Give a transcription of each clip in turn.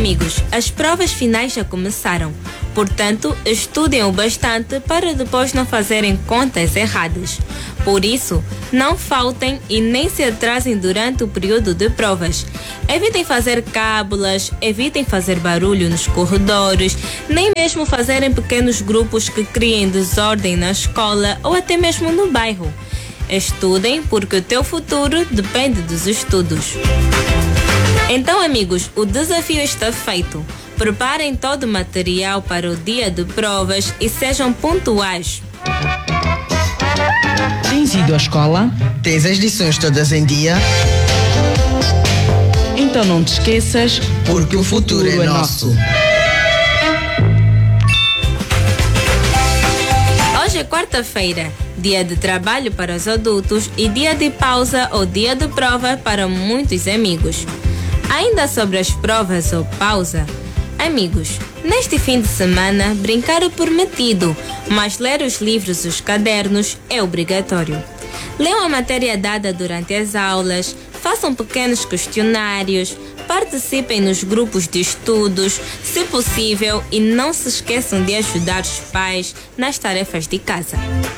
amigos, as provas finais já começaram. Portanto, estudem o bastante para depois não fazerem contas erradas. Por isso, não faltem e nem se atrasem durante o período de provas. Evitem fazer cábulas, evitem fazer barulho nos corredores, nem mesmo fazerem pequenos grupos que criem desordem na escola ou até mesmo no bairro. Estudem porque o teu futuro depende dos estudos. Então, amigos, o desafio está feito. Preparem todo o material para o dia de provas e sejam pontuais. Tens ido à escola? Tens as lições todas em dia? Então não te esqueças, porque o futuro é nosso. Hoje é quarta-feira, dia de trabalho para os adultos e dia de pausa ou dia de prova para muitos amigos. Ainda sobre as provas ou pausa, amigos, neste fim de semana brincar é permitido, mas ler os livros e os cadernos é obrigatório. Leiam a matéria dada durante as aulas, façam pequenos questionários, participem nos grupos de estudos, se possível, e não se esqueçam de ajudar os pais nas tarefas de casa.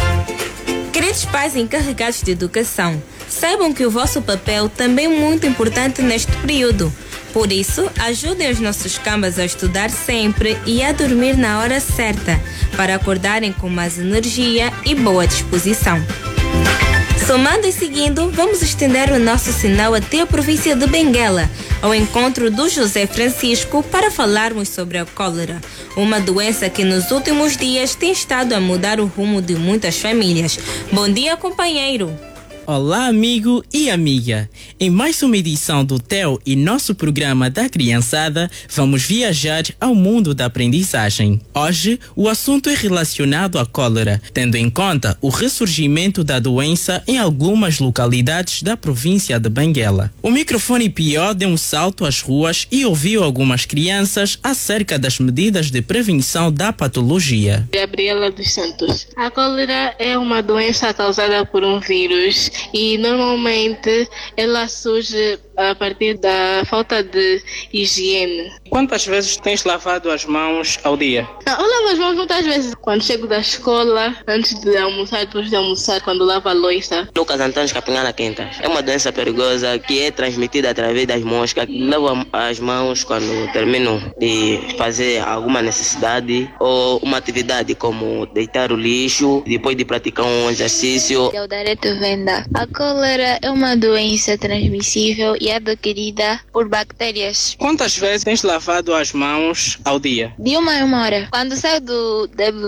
Queridos pais encarregados de educação, saibam que o vosso papel também é muito importante neste período. Por isso, ajudem os nossos cambas a estudar sempre e a dormir na hora certa, para acordarem com mais energia e boa disposição. Somando e seguindo, vamos estender o nosso sinal até a província de Benguela, ao encontro do José Francisco, para falarmos sobre a cólera, uma doença que nos últimos dias tem estado a mudar o rumo de muitas famílias. Bom dia, companheiro! Olá, amigo e amiga! Em mais uma edição do TEL e nosso programa da criançada, vamos viajar ao mundo da aprendizagem. Hoje, o assunto é relacionado à cólera, tendo em conta o ressurgimento da doença em algumas localidades da província de Benguela. O microfone Pió deu um salto às ruas e ouviu algumas crianças acerca das medidas de prevenção da patologia. Gabriela dos Santos. A cólera é uma doença causada por um vírus e normalmente ela surge a partir da falta de higiene. Quantas vezes tens lavado as mãos ao dia? Eu lavo as mãos muitas vezes quando chego da escola, antes de almoçar, depois de almoçar, quando lavo a louça. Lucas Antônio Capinhana Quintas. É uma doença perigosa que é transmitida através das moscas. Lavo as mãos quando termino de fazer alguma necessidade ou uma atividade como deitar o lixo, depois de praticar um exercício. Deodareto Venda. A cólera é uma doença transmissível e adquirida por bactérias. Quantas vezes tens lavado as mãos ao dia? De uma em uma hora. Quando saio do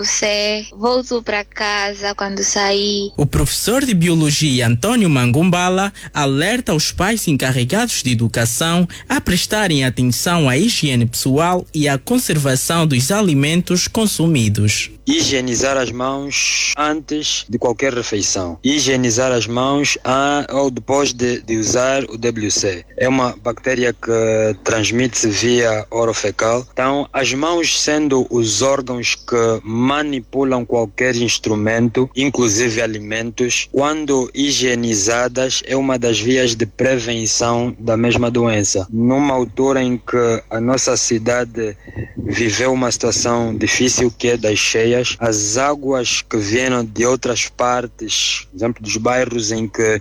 WC, volto para casa quando sair. O professor de biologia Antônio Mangumbala alerta os pais encarregados de educação a prestarem atenção à higiene pessoal e à conservação dos alimentos consumidos. Higienizar as mãos antes de qualquer refeição. Higienizar as mãos ou depois de usar o WC. É uma bactéria que transmite-se via orofecal. Então, as mãos sendo os órgãos que manipulam qualquer instrumento, inclusive alimentos, quando higienizadas, é uma das vias de prevenção da mesma doença. Numa altura em que a nossa cidade viveu uma situação difícil, que é das cheias, as águas que vieram de outras partes, por exemplo, dos bairros em que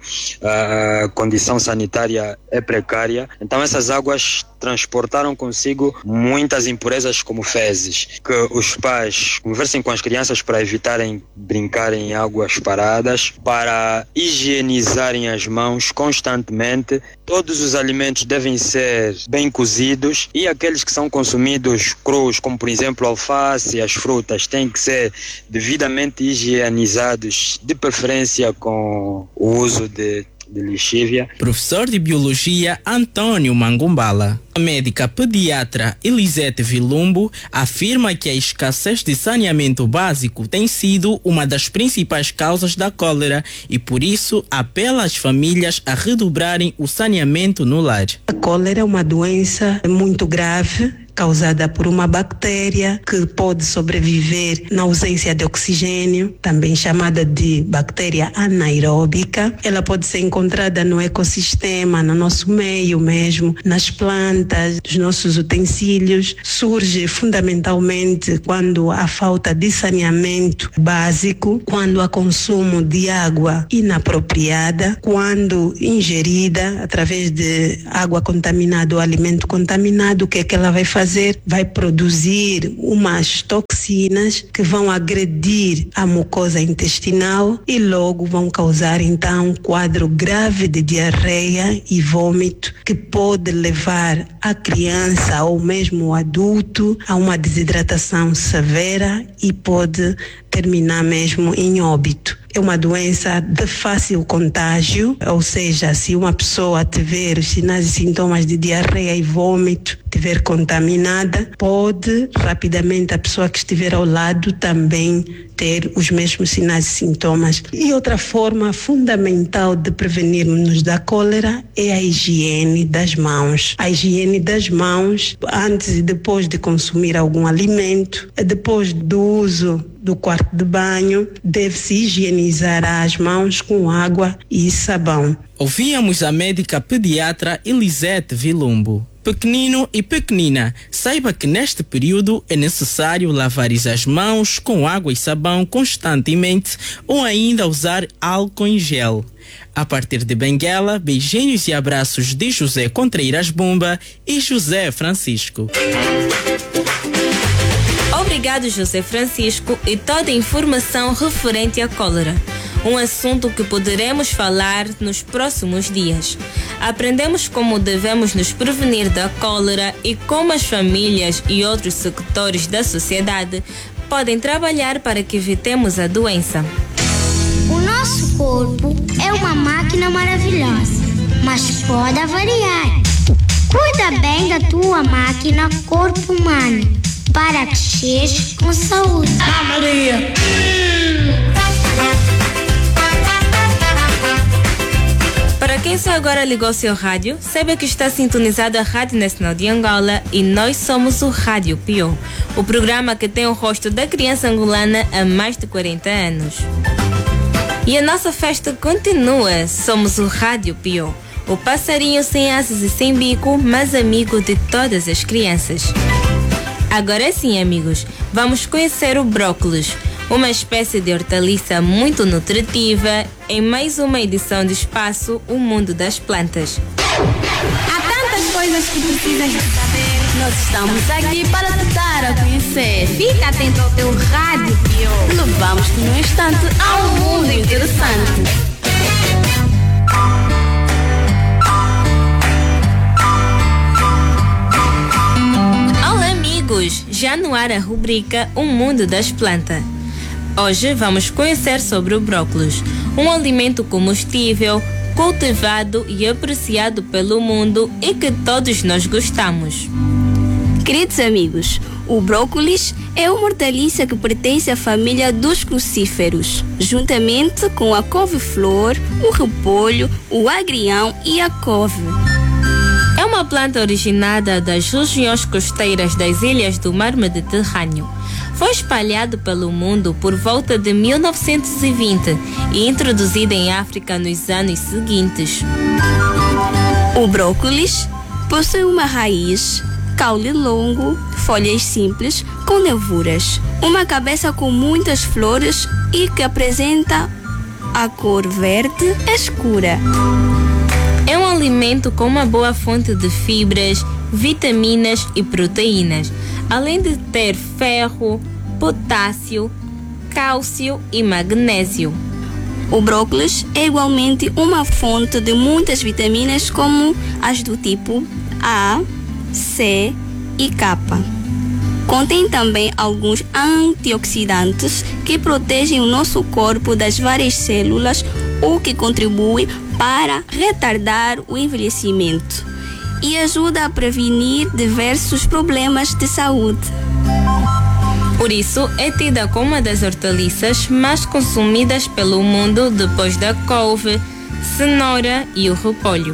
a condição sanitária é precária, então essas águas transportaram consigo muitas impurezas como fezes, que os pais conversem com as crianças para evitarem brincar em águas paradas, para higienizarem as mãos constantemente. Todos os alimentos devem ser bem cozidos e aqueles que são consumidos crus, como por exemplo a alface e as frutas, têm que ser devidamente higienizados, de preferência com o uso de lixívia. Professor de Biologia Antônio Mangumbala. A médica pediatra Elisete Vilumbo afirma que a escassez de saneamento básico tem sido uma das principais causas da cólera e, por isso, apela às famílias a redobrarem o saneamento no lar. A cólera é uma doença muito grave causada por uma bactéria que pode sobreviver na ausência de oxigênio, também chamada de bactéria anaeróbica. Ela pode ser encontrada no ecossistema, no nosso meio mesmo, nas plantas, nos nossos utensílios. Surge fundamentalmente quando há falta de saneamento básico, quando há consumo de água inapropriada, quando ingerida através de água contaminada ou alimento contaminado. O que é que ela vai fazer? Vai produzir umas toxinas que vão agredir a mucosa intestinal e logo vão causar então um quadro grave de diarreia e vômito que pode levar a criança ou mesmo o adulto a uma desidratação severa e pode terminar mesmo em óbito. É uma doença de fácil contágio, ou seja, se uma pessoa tiver os sinais e sintomas de diarreia e vômito, estiver contaminada, pode rapidamente a pessoa que estiver ao lado também ter os mesmos sinais e sintomas. E outra forma fundamental de prevenirmos da cólera é a higiene das mãos. A higiene das mãos antes e depois de consumir algum alimento, depois do uso do quarto de banho, deve-se higienizar as mãos com água e sabão. Ouvíamos a médica pediatra Elisete Vilumbo. Pequenino e pequenina, saiba que neste período é necessário lavar as mãos com água e sabão constantemente ou ainda usar álcool em gel. A partir de Benguela, beijinhos e abraços de José Contreiras Bumba e José Francisco. Obrigado, José Francisco, e toda a informação referente à cólera. Um assunto que poderemos falar nos próximos dias. Aprendemos como devemos nos prevenir da cólera e como as famílias e outros sectores da sociedade podem trabalhar para que evitemos a doença. O nosso corpo é uma máquina maravilhosa, mas pode avariar. Cuida bem da tua máquina corpo humano, para que estejas com saúde. Maria! Para quem só agora ligou seu rádio, saiba que está sintonizado a Rádio Nacional de Angola e nós somos o Rádio Pio, o programa que tem o rosto da criança angolana há mais de 40 anos. E a nossa festa continua. Somos o Rádio Pio, o passarinho sem asas e sem bico, mas amigo de todas as crianças. Agora sim, amigos, vamos conhecer o brócolis, uma espécie de hortaliça muito nutritiva, em mais uma edição de Espaço, o Mundo das Plantas. Há tantas coisas que precisas de saber. Nós estamos aqui para te dar a conhecer. Fica atento ao teu rádio, Pio. Levamos-te num instante a um mundo interessante. Olá, amigos! Já no ar a rubrica O Mundo das Plantas. Hoje vamos conhecer sobre o brócolis, um alimento comestível, cultivado e apreciado pelo mundo e que todos nós gostamos. Queridos amigos, o brócolis é uma hortaliça que pertence à família dos crucíferos, juntamente com a couve-flor, o repolho, o agrião e a couve. É uma planta originada das regiões costeiras das ilhas do Mar Mediterrâneo. Foi espalhado pelo mundo por volta de 1920 e introduzido em África nos anos seguintes. O brócolis possui uma raiz, caule longo, folhas simples com nervuras, uma cabeça com muitas flores e que apresenta a cor verde escura. É um alimento com uma boa fonte de fibras, vitaminas e proteínas, além de ter ferro, potássio, cálcio e magnésio. O brócolis é igualmente uma fonte de muitas vitaminas como as do tipo A, C e K. Contém também alguns antioxidantes que protegem o nosso corpo das várias células, o que contribui para retardar o envelhecimento e ajuda a prevenir diversos problemas de saúde. Por isso, é tida como uma das hortaliças mais consumidas pelo mundo depois da couve, cenoura e o repolho.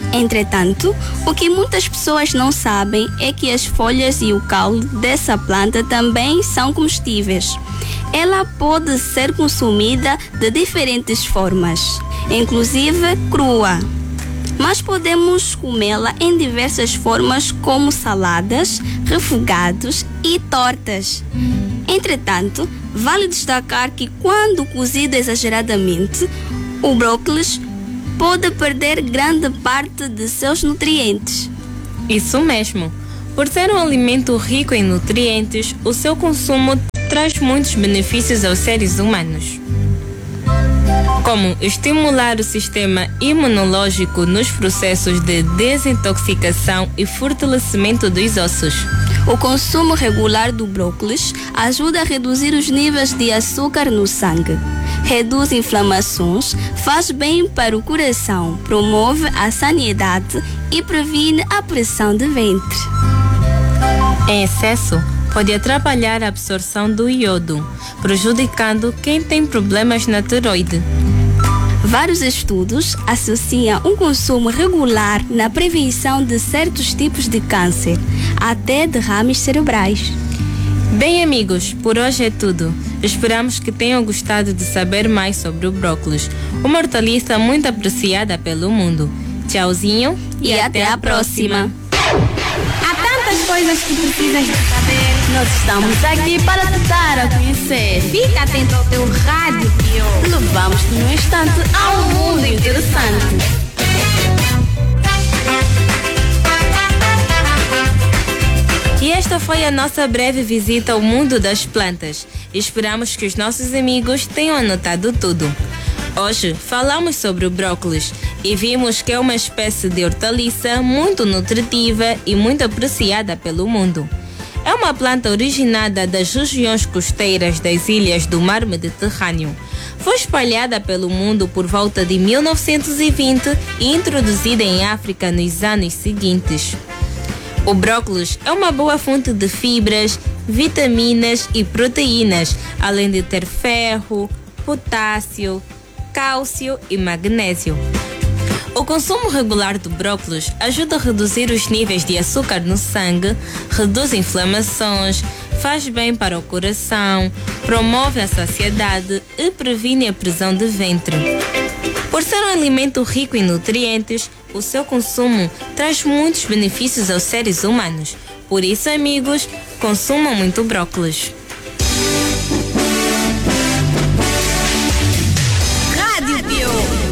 Entretanto, o que muitas pessoas não sabem é que as folhas e o caule dessa planta também são comestíveis. Ela pode ser consumida de diferentes formas, inclusive crua. Mas podemos comê-la em diversas formas, como saladas, refogados e tortas. Entretanto, vale destacar que quando cozido exageradamente, o brócolis pode perder grande parte de seus nutrientes. Isso mesmo. Por ser um alimento rico em nutrientes, o seu consumo traz muitos benefícios aos seres humanos, como estimular o sistema imunológico nos processos de desintoxicação e fortalecimento dos ossos. O consumo regular do brócolis ajuda a reduzir os níveis de açúcar no sangue, reduz inflamações, faz bem para o coração, promove a sanidade e previne a pressão de ventre. Em excesso, pode atrapalhar a absorção do iodo, prejudicando quem tem problemas na tireoide. Vários estudos associam um consumo regular na prevenção de certos tipos de câncer, até derrames cerebrais. Bem, amigos, por hoje é tudo. Esperamos que tenham gostado de saber mais sobre o brócolis, uma hortaliça muito apreciada pelo mundo. Tchauzinho e até a próxima. Há tantas coisas que precisas de saber. Nós estamos aqui para te dar a conhecer. Fica atento ao teu rádio, Pio. Levamos-te num instante a um mundo interessante. E esta foi a nossa breve visita ao mundo das plantas. Esperamos que os nossos amigos tenham anotado tudo. Hoje falamos sobre o brócolis e vimos que é uma espécie de hortaliça muito nutritiva e muito apreciada pelo mundo. É uma planta originada das regiões costeiras das ilhas do Mar Mediterrâneo. Foi espalhada pelo mundo por volta de 1920 e introduzida em África nos anos seguintes. O brócolis é uma boa fonte de fibras, vitaminas e proteínas, além de ter ferro, potássio, cálcio e magnésio. O consumo regular do brócolis ajuda a reduzir os níveis de açúcar no sangue, reduz inflamações, faz bem para o coração, promove a saciedade e previne a prisão de ventre. Por ser um alimento rico em nutrientes, o seu consumo traz muitos benefícios aos seres humanos. Por isso, amigos, consumam muito brócolis.